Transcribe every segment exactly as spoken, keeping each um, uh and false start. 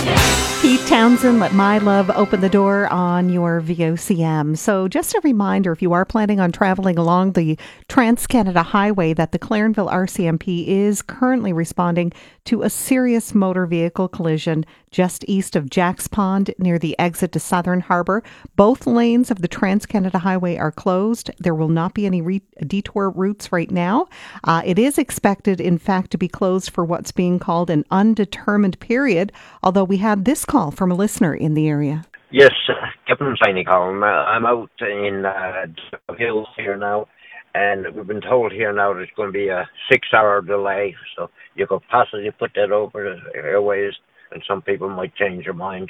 Pete Townsend, Let My Love Open the Door on your V O C M. So just a reminder, if you are planning on traveling along the Trans-Canada Highway, that the Clarenville R C M P is currently responding to a serious motor vehicle collision just east of Jacks Pond near the exit to Southern Harbour. Both lanes of the Trans-Canada Highway are closed. There will not be any re- detour routes right now. Uh, it is expected, in fact, to be closed for what's being called an undetermined period, although we had this call from a listener in the area. Yes, uh, Captain Shiny Colin. Uh, I'm out in uh, Hills here now, and we've been told here now there's going to be a six-hour delay, so you could possibly put that over the airways, and some people might change their mind.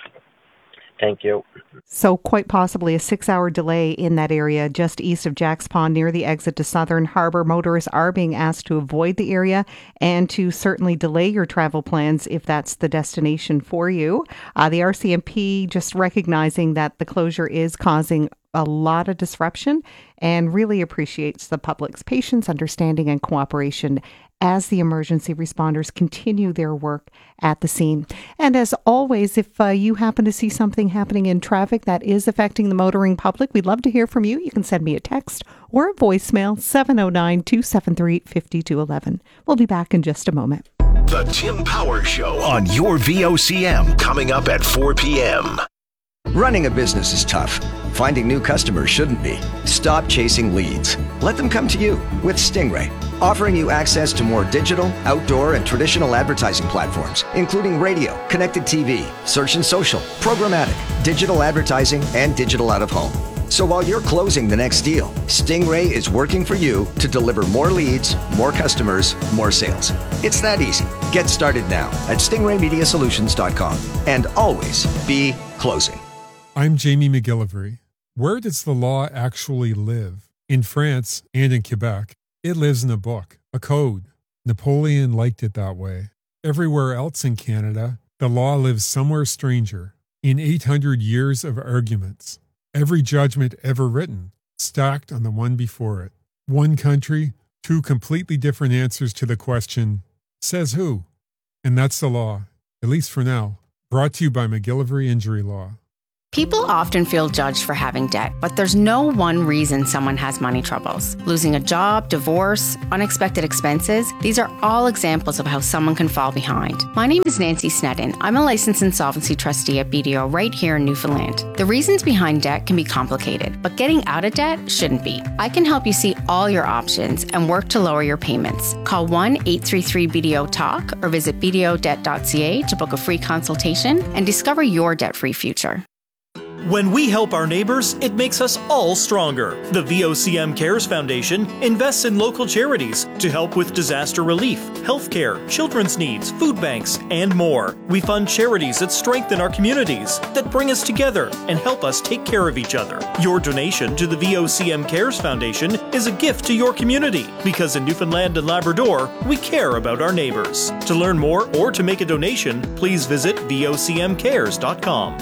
Thank you. So quite possibly a six-hour delay in that area just east of Jacks Pond near the exit to Southern Harbour. Motorists are being asked to avoid the area and to certainly delay your travel plans if that's the destination for you. Uh, the R C M P just recognizing that the closure is causing a lot of disruption and really appreciates the public's patience, understanding, and cooperation as the emergency responders continue their work at the scene. And as always, if uh, you happen to see something happening in traffic that is affecting the motoring public, we'd love to hear from you. You can send me a text or a voicemail, seven oh nine, two seven three, five two one one. We'll be back in just a moment. The Tim Power Show on your V O C M, coming up at four p.m. Running a business is tough. Finding new customers shouldn't be. Stop chasing leads. Let them come to you with Stingray, offering you access to more digital, outdoor, and traditional advertising platforms, including radio, connected T V, search and social, programmatic, digital advertising, and digital out-of-home. So while you're closing the next deal, Stingray is working for you to deliver more leads, more customers, more sales. It's that easy. Get started now at stingray media solutions dot com and always be closing. I'm Jamie McGillivray. Where does the law actually live? In France and in Quebec, it lives in a book, a code. Napoleon liked it that way. Everywhere else in Canada, the law lives somewhere stranger, in eight hundred years of arguments. Every judgment ever written, stacked on the one before it. One country, two completely different answers to the question, says who? And that's the law, at least for now. Brought to you by McGillivray Injury Law. People often feel judged for having debt, but there's no one reason someone has money troubles. Losing a job, divorce, unexpected expenses, these are all examples of how someone can fall behind. My name is Nancy Snedden. I'm a licensed insolvency trustee at B D O right here in Newfoundland. The reasons behind debt can be complicated, but getting out of debt shouldn't be. I can help you see all your options and work to lower your payments. Call one eight three three B D O talk or visit b d o debt dot c a to book a free consultation and discover your debt-free future. When we help our neighbors, it makes us all stronger. The V O C M Cares Foundation invests in local charities to help with disaster relief, healthcare, children's needs, food banks, and more. We fund charities that strengthen our communities, that bring us together and help us take care of each other. Your donation to the V O C M Cares Foundation is a gift to your community, because in Newfoundland and Labrador, we care about our neighbors. To learn more or to make a donation, please visit v o c m cares dot com.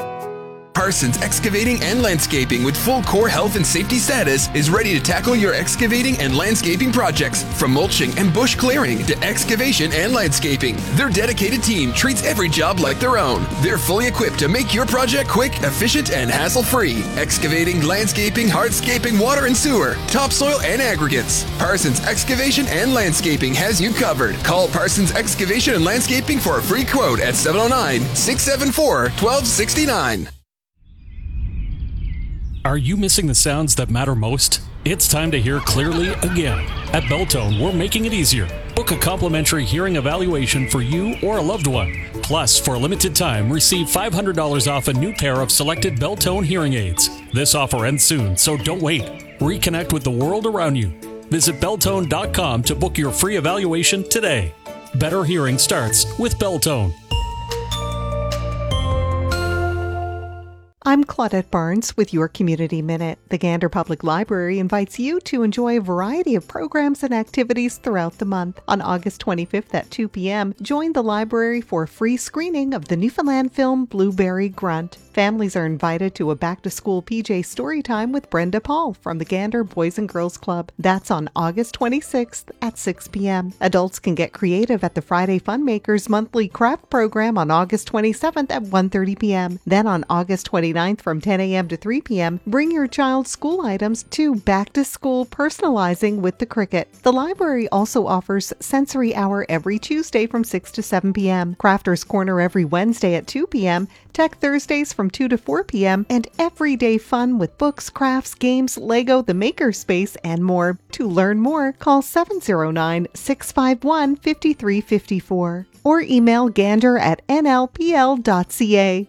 Parsons Excavating and Landscaping with full core health and safety status is ready to tackle your excavating and landscaping projects. From mulching and bush clearing to excavation and landscaping, their dedicated team treats every job like their own. They're fully equipped to make your project quick, efficient, and hassle-free. Excavating, landscaping, hardscaping, water and sewer, topsoil, and aggregates. Parsons Excavation and Landscaping has you covered. Call Parsons Excavation and Landscaping for a free quote at seven oh nine, six seven four, one two six nine. Are you missing the sounds that matter most? It's time to hear clearly again. At Beltone, we're making it easier. Book a complimentary hearing evaluation for you or a loved one. Plus, for a limited time, receive five hundred dollars off a new pair of selected Beltone hearing aids. This offer ends soon, so don't wait. Reconnect with the world around you. Visit beltone dot com to book your free evaluation today. Better hearing starts with Beltone. I'm Claudette Barnes with your Community Minute. The Gander Public Library invites you to enjoy a variety of programs and activities throughout the month. On August twenty-fifth at two p.m., join the library for a free screening of the Newfoundland film Blueberry Grunt. Families are invited to a back-to-school P J Storytime with Brenda Paul from the Gander Boys and Girls Club. That's on August twenty-sixth at six p.m. Adults can get creative at the Friday Funmakers monthly craft program on August twenty-seventh at one thirty p.m. Then on August twenty-ninth from ten a.m. to three p.m., bring your child's school items to Back-to-School Personalizing with the Cricket. The library also offers Sensory Hour every Tuesday from six to seven p.m., Crafters Corner every Wednesday at two p.m., Tech Thursdays from two to four p.m., and everyday fun with books, crafts, games, Lego, the Makerspace, and more. To learn more, call seven oh nine, six five one, five three five four or email gander at n l p l dot c a.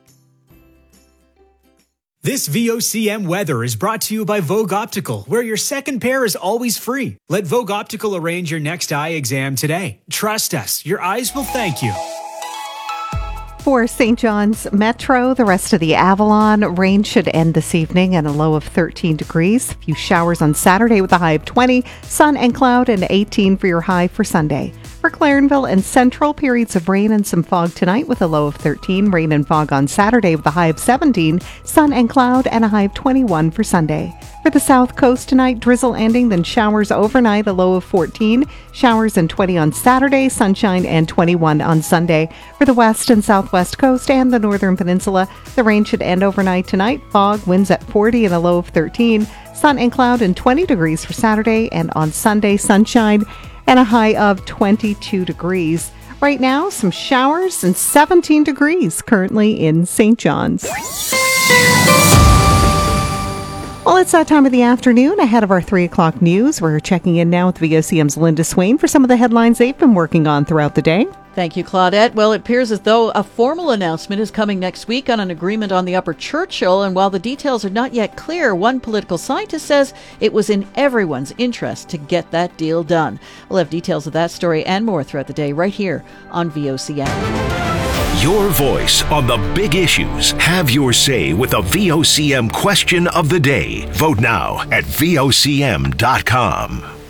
This V O C M weather is brought to you by Vogue Optical, where your second pair is always free. Let Vogue Optical arrange your next eye exam today. Trust us, your eyes will thank you. For Saint John's Metro, the rest of the Avalon, rain should end this evening and a low of thirteen degrees. A few showers on Saturday with a high of twenty, sun and cloud, and eighteen for your high for Sunday. For Clarenville and Central, periods of rain and some fog tonight with a low of thirteen, rain and fog on Saturday with a high of seventeen, sun and cloud, and a high of twenty-one for Sunday. For the South Coast tonight, drizzle ending, then showers overnight, a low of fourteen, showers and twenty on Saturday, sunshine and twenty-one on Sunday. For the West and Southwest Coast and the Northern Peninsula, the rain should end overnight tonight, fog, winds at forty and a low of thirteen, sun and cloud and twenty degrees for Saturday, and on Sunday, sunshine and a high of twenty-two degrees. Right now, some showers and seventeen degrees currently in Saint John's. Well, it's that time of the afternoon ahead of our three o'clock news. We're checking in now with V O C M's Linda Swain for some of the headlines they've been working on throughout the day. Thank you, Claudette. Well, it appears as though a formal announcement is coming next week on an agreement on the Upper Churchill, and while the details are not yet clear, one political scientist says it was in everyone's interest to get that deal done. We'll have details of that story and more throughout the day right here on V O C M. Your voice on the big issues. Have your say with the V O C M question of the day. Vote now at V O C M dot com.